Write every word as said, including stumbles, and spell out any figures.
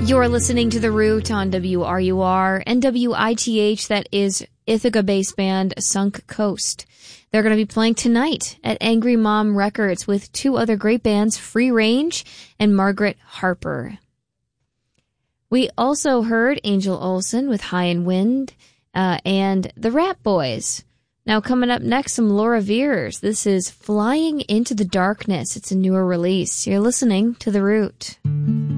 You're listening to The Root on W R U R and W I T H. That is Ithaca-based band Sunk Coast. They're going to be playing tonight at Angry Mom Records with two other great bands, Free Range and Margaret Harper. We also heard Angel Olsen with High and Wind uh, and the Rat Boys. Now coming up next, some Laura Veers. This is Flying into the Darkness. It's a newer release. You're listening to The Root.